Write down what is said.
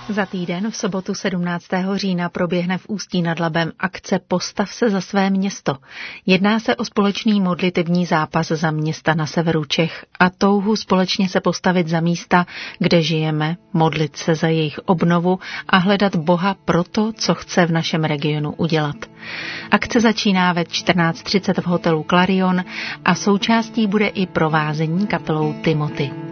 Za týden v sobotu 17. října proběhne v Ústí nad Labem akce Postav se za své město. Jedná se o společný modlitevní zápas za města na severu Čech a touhu společně se postavit za místa, kde žijeme, modlit se za jejich obnovu a hledat Boha pro to, co chce v našem regionu udělat. Akce začíná ve 14:30 v hotelu Clarion a součástí bude i provázení kapelou Timothy.